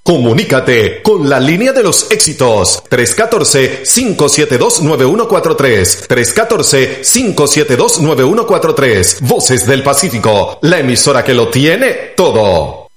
Comunícate con la línea de los éxitos 314-572-9143 314-572-9143 Voces del Pacífico, la emisora que lo tiene todo.